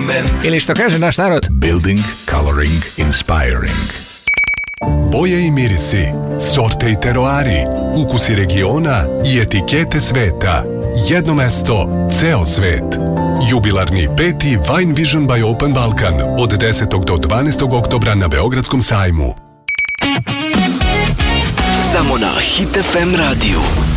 kompliment. Ili što kaže naš narod, Building, coloring, inspiring. Boje i mirisi, sorte i teroari, ukusi regiona i etikete sveta. Jedno mesto, ceo svet. Jubilarni 5. Wine Vision by Open Balkan od 10. do 12. oktobra na Beogradskom sajmu. Samo na Hit FM radiju.